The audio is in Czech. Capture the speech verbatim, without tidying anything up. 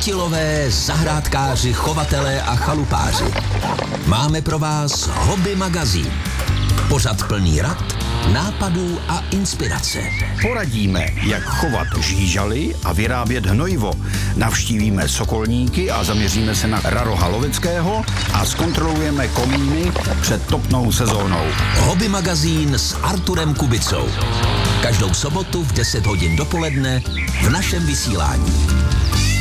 Chytilové, zahrádkáři, chovatelé a chalupáři. Máme pro vás Hobby magazín. Pořad plný rad, nápadů a inspirace. Poradíme, jak chovat žížaly a vyrábět hnojivo. Navštívíme sokolníky a zaměříme se na raroha loveckého a zkontrolujeme komíny před topnou sezónou. Hobby magazín s Arturem Kubicou. Každou sobotu v deset hodin dopoledne v našem vysílání.